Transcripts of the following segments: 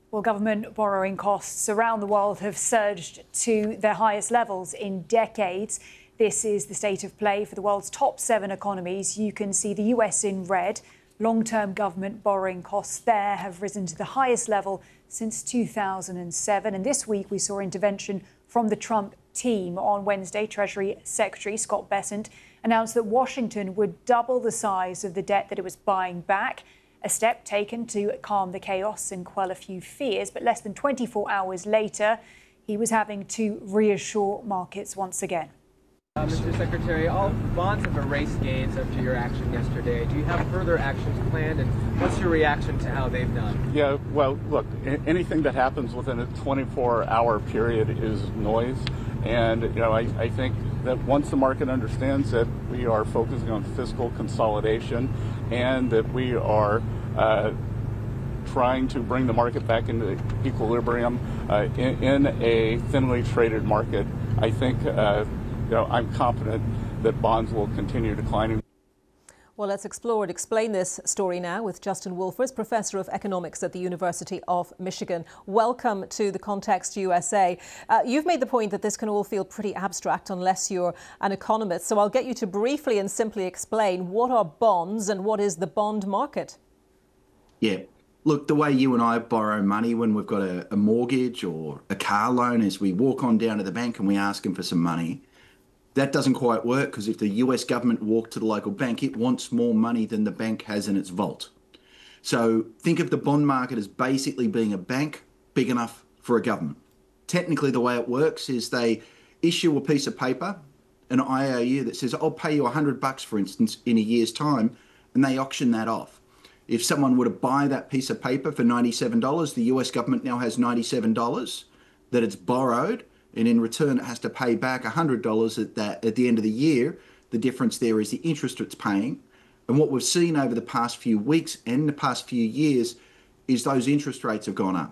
Well, government borrowing costs around the world have surged to their highest levels in decades. This is the state of play for the world's top 7 economies. You can see the US in red. Long-term government borrowing costs there have risen to the highest level since 2007. And this week we saw intervention from the Trump team. On Wednesday, Treasury Secretary Scott Bessent announced that Washington would double the size of the debt that it was buying back. A step taken to calm the chaos and quell a few fears. But less than 24 hours later, he was having to reassure markets once again. Mr. Secretary, all bonds have erased gains after your action yesterday. Do you have further actions planned, and what's your reaction to how they've done? Yeah, well, look, anything that happens within a 24-hour period is noise. And, I think that once the market understands that we are focusing on fiscal consolidation and that we are trying to bring the market back into equilibrium in a thinly traded market, I think, I'm confident that bonds will continue declining. Well, let's explore and explain this story now with Justin Wolfers, Professor of Economics at the University of Michigan. Welcome to The Context USA. You've made the point that this can all feel pretty abstract unless you're an economist. So I'll get you to briefly and simply explain what are bonds and what is the bond market. Yeah. Look, the way you and I borrow money when we've got a mortgage or a car loan is we walk on down to the bank and we ask them for some money. That doesn't quite work because if the US government walked to the local bank, it wants more money than the bank has in its vault. So think of the bond market as basically being a bank big enough for a government. Technically, the way it works is they issue a piece of paper, an IOU that says, I'll pay you $100, for instance, in a year's time, and they auction that off. If someone were to buy that piece of paper for $97, the US government now has $97 that it's borrowed, and in return it has to pay back $100 at the end of the year. The difference there is the interest it's paying. And what we've seen over the past few weeks and the past few years is those interest rates have gone up.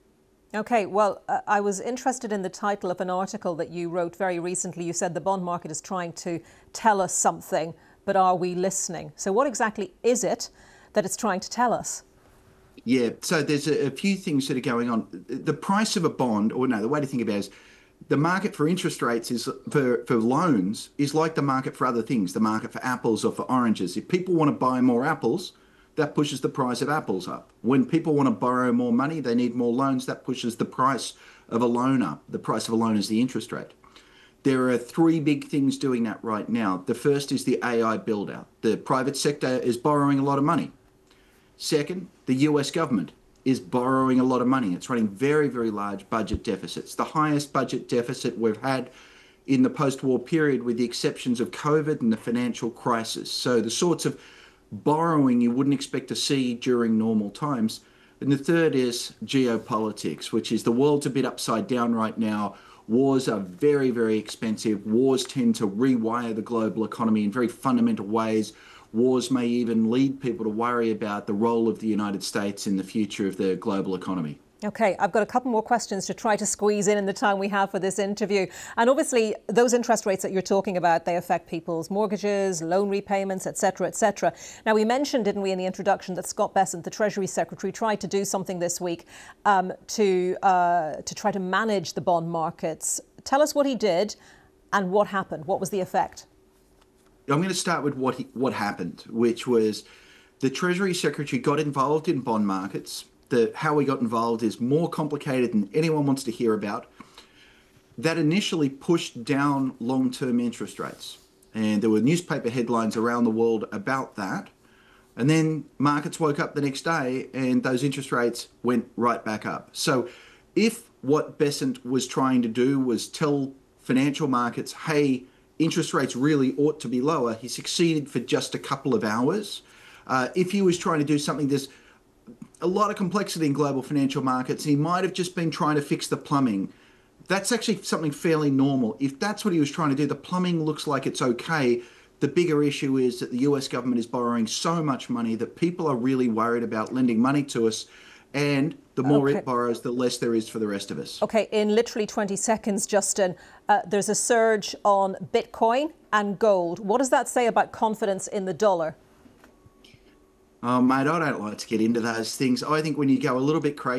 OK, well, I was interested in the title of an article that you wrote very recently. You said the bond market is trying to tell us something, but are we listening? So what exactly is it that it's trying to tell us? Yeah, so there's a few things that are going on. The price of a bond, or no, the way to think about it is the market for interest rates is for loans is like the market for other things, the market for apples or for oranges. If people want to buy more apples, that pushes the price of apples up. When people want to borrow more money, they need more loans, that pushes the price of a loan up. The price of a loan is the interest rate. There are 3 big things doing that right now. The first is the AI build out. The private sector is borrowing a lot of money. Second, the US government is borrowing a lot of money. It's running very, very large budget deficits, the highest budget deficit we've had in the post-war period with the exceptions of COVID and the financial crisis. So the sorts of borrowing you wouldn't expect to see during normal times. And the third is geopolitics, which is the world's a bit upside down right now. Wars are very, very expensive. Wars tend to rewire the global economy in very fundamental ways. Wars may even lead people to worry about the role of the United States in the future of the global economy. OK, I've got a couple more questions to try to squeeze in the time we have for this interview. And obviously, those interest rates that you're talking about, they affect people's mortgages, loan repayments, et cetera, et cetera. Now, we mentioned, didn't we, in the introduction that Scott Bessent, the Treasury Secretary, tried to do something this week to try to manage the bond markets. Tell us what he did and what happened. What was the effect? I'm going to start with what happened, which was the Treasury Secretary got involved in bond markets. How he got involved is more complicated than anyone wants to hear about. That initially pushed down long-term interest rates. And there were newspaper headlines around the world about that. And then markets woke up the next day and those interest rates went right back up. So if what Bessent was trying to do was tell financial markets, hey, interest rates really ought to be lower, he succeeded for just a couple of hours. If he was trying to do something, there's a lot of complexity in global financial markets. He might have just been trying to fix the plumbing. That's actually something fairly normal. If that's what he was trying to do, the plumbing looks like it's okay. The bigger issue is that the US government is borrowing so much money that people are really worried about lending money to us. And the more it borrows, the less there is for the rest of us. OK, in literally 20 seconds, Justin, there's a surge on Bitcoin and gold. What does that say about confidence in the dollar? Mate, I don't like to get into those things. I think when you go a little bit crazy,